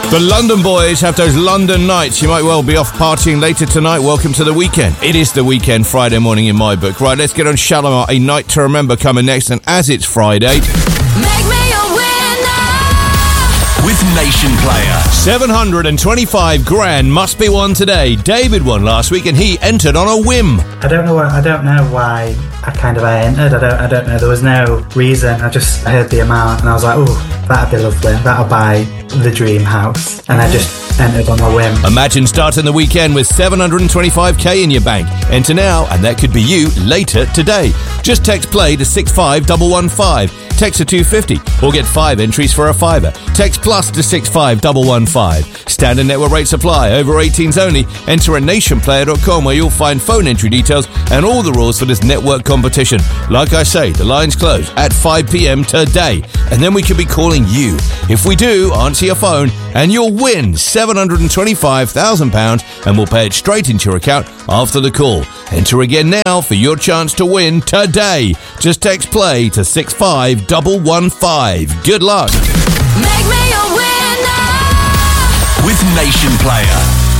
The London boys have those London nights. You might well be off partying later tonight. Welcome to the weekend. It is the weekend, Friday morning in my book. Right, let's get on Shalimar. A Night to Remember coming next. And as it's Friday... Make me a winner! With Nation Player. 725 grand must be won today. David won last week and he entered on a whim. I don't know why I entered. I don't know. There was no reason. I just heard the amount and I was like, oh, that'd be lovely. That'll buy the dream house. And I just entered on a whim. Imagine starting the weekend with 725k in your bank. Enter now and that could be you later today. Just text play to 65115. Text to 250 or get 5 entries for a fiver. Text plus to 65115. Standard network rates apply. Over 18s only. Enter at nationplayer.com where you'll find phone entry details and all the rules for this network competition. Like I say, the lines close at 5 p.m. today. And then we could be calling you. If we do, answer your phone and you'll win £725,000 and we'll pay it straight into your account after the call. Enter again now for your chance to win today. Just text play to 65115. Good luck. Make me a winner! With Nation Player.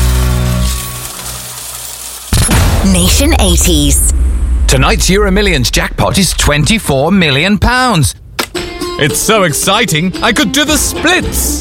Nation 80s. Tonight's Euro Millions jackpot is £24 million. It's so exciting, I could do the splits.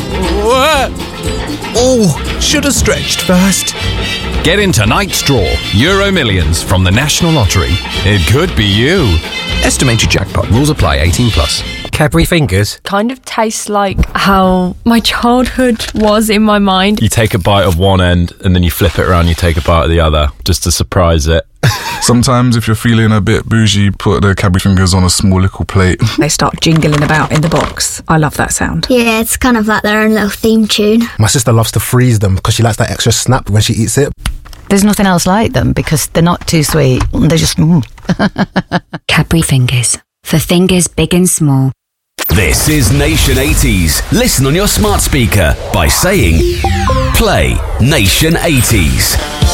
Oh, should have stretched first. Get in tonight's draw, Euro Millions from the National Lottery. It could be you. Estimated jackpot. Rules apply. 18 plus. Cadbury Fingers. Kind of tastes like how my childhood was in my mind. You take a bite of one end and then you flip it around, you take a bite of the other, just to surprise it. Sometimes if you're feeling a bit bougie, put the Cadbury Fingers on a small little plate. They start jingling about in the box. I love that sound. Yeah, it's kind of like their own little theme tune. My sister loves to freeze them because she likes that extra snap when she eats it. There's nothing else like them because they're not too sweet. They're just... Cadbury Fingers. For fingers big and small. This is Nation 80s. Listen on your smart speaker by saying, play Nation 80s.